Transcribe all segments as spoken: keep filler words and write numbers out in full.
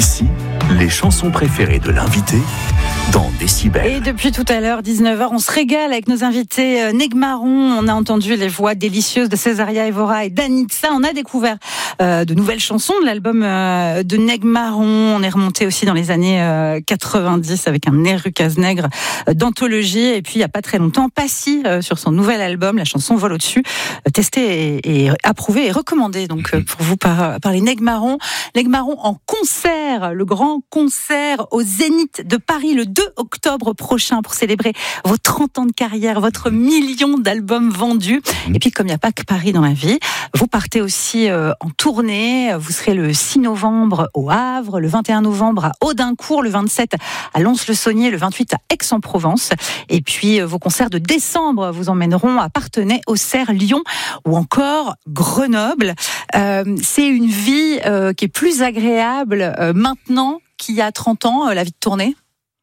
Ici, les chansons préférées de l'invité dans Décibel. Et depuis tout à l'heure, dix-neuf heures, on se régale avec nos invités euh, Negmaron. On a entendu les voix délicieuses de Césaria Evora et d'Anitza. On a découvert euh, de nouvelles chansons de l'album euh, de Negmaron. On est remonté aussi dans les années euh, quatre-vingt-dix avec un Nehru Cazenegre euh, d'anthologie. Et puis, il n'y a pas très longtemps, Passy, euh, sur son nouvel album, la chanson Vol au-dessus, euh, testée et, et approuvée et recommandée donc, euh, pour vous par, par les Negmaron. Negmaron en concert, le grand concert au Zénith de Paris le deux octobre prochain pour célébrer vos trente ans de carrière, votre million d'albums vendus. Et puis, comme il n'y a pas que Paris dans la vie, vous partez aussi euh, en tournée. Vous serez le six novembre au Havre, le vingt et un novembre à Audincourt, le vingt-sept à Lons-le-Saunier, le vingt-huit à Aix-en-Provence. Et puis, euh, vos concerts de décembre vous emmèneront à Parthenay, Auxerre, Lyon ou encore Grenoble. Euh, c'est une vie euh, qui est plus agréable euh, maintenant qu'il y a trente ans, euh, la vie de tournée?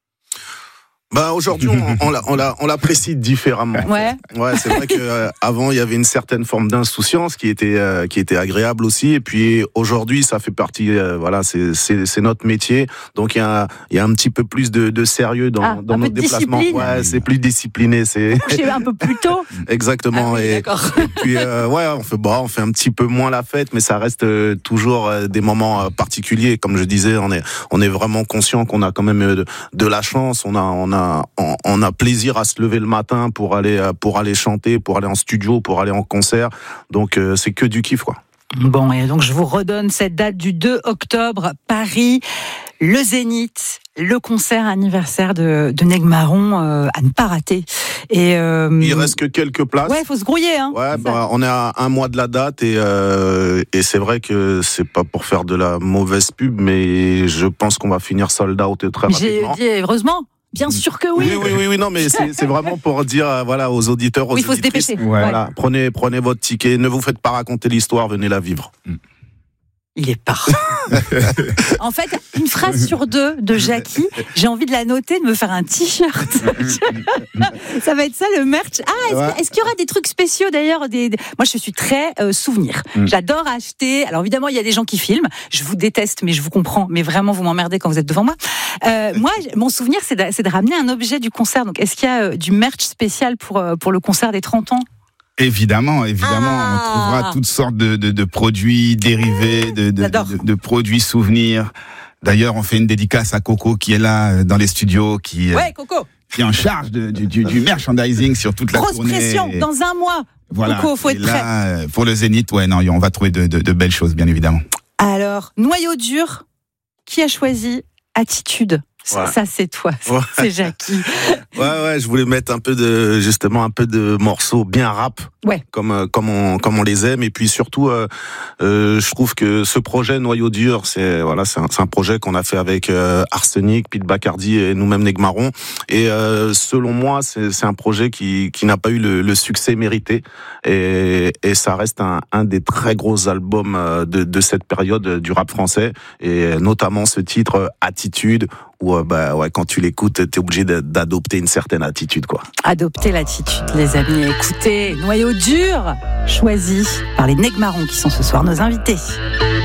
Bah aujourd'hui on, on, on, la, on l'apprécie différemment. Ouais. Ouais, c'est vrai que euh, avant il y avait une certaine forme d'insouciance qui était euh, qui était agréable aussi. Et puis aujourd'hui ça fait partie, euh, voilà, c'est c'est c'est notre métier. Donc il y a il y a un petit peu plus de, de sérieux dans ah, dans nos déplacements. Ouais, c'est plus discipliné. C'est. J'ai un peu plus tôt. Exactement. Ah oui, et, d'accord. et puis euh, ouais, on fait bon, on fait un petit peu moins la fête, mais ça reste euh, toujours euh, des moments euh, particuliers. Comme je disais, on est on est vraiment conscient qu'on a quand même euh, de, de la chance. On a on a On, on a plaisir à se lever le matin pour aller pour aller chanter, pour aller en studio, pour aller en concert. Donc euh, c'est que du kiff, quoi. Bon, et donc je vous redonne cette date du deux octobre, Paris, le Zénith, le concert anniversaire de, de Negmaron euh, à ne pas rater. Et euh, il reste que quelques places. Ouais, il faut se grouiller, hein. Ouais, bah, on est à un mois de la date et euh, et c'est vrai que c'est pas pour faire de la mauvaise pub, mais je pense qu'on va finir sold out très rapidement. J'ai dit heureusement. Bien sûr que oui. Oui, oui, oui, oui non, mais c'est, c'est vraiment pour dire, euh, voilà, aux auditeurs, aux oui, il faut auditrices, se dépêcher. Ouais. Voilà, prenez, prenez votre ticket, ne vous faites pas raconter l'histoire, venez la vivre. Il est parfait. En fait, une phrase sur deux de Jackie, j'ai envie de la noter, de me faire un t-shirt. Ça va être ça le merch. Ah, est-ce, ouais. est-ce qu'il y aura des trucs spéciaux d'ailleurs des, des... Moi, je suis très euh, souvenir. Mm. J'adore acheter. Alors évidemment, il y a des gens qui filment. Je vous déteste, mais je vous comprends. Mais vraiment, vous m'emmerdez quand vous êtes devant moi. Euh, moi, mon souvenir, c'est de, c'est de ramener un objet du concert. Donc, est-ce qu'il y a euh, du merch spécial pour euh, pour le concert des trente ans? Évidemment, évidemment, ah. on trouvera toutes sortes de, de, de produits dérivés, de, de, de, de produits souvenirs. D'ailleurs, on fait une dédicace à Coco qui est là dans les studios, qui, ouais, Coco. qui est en charge de, du, du, du merchandising sur toute la Grosse tournée. Grosse pression, dans un mois. Voilà. Coco, faut être là, prêt. Pour le Zénith, ouais, non, on va trouver de, de, de belles choses, bien évidemment. Alors, noyau dur, qui a choisi Attitude? Ouais. Ça, c'est toi, c'est, ouais. c'est Jackie. Ouais, ouais, je voulais mettre un peu de, justement, un peu de morceaux bien rap. Ouais. Comme, comme on, comme on les aime. Et puis surtout, euh, euh, je trouve que ce projet Noyau Dur, c'est, voilà, c'est un, c'est un projet qu'on a fait avec euh, Arsenic, Pete Bacardi et nous-mêmes Negmaron. Et euh, selon moi, c'est, c'est un projet qui, qui n'a pas eu le, le succès mérité. Et, et ça reste un, un des très gros albums de, de cette période du rap français. Et notamment ce titre Attitude, où euh, bah, ouais, quand tu l'écoutes, t'es obligé d'adopter une certaine attitude, quoi. Adopter l'attitude, les amis. Écoutez, Noyau Dur, choisi par les Negmaron qui sont ce soir nos invités.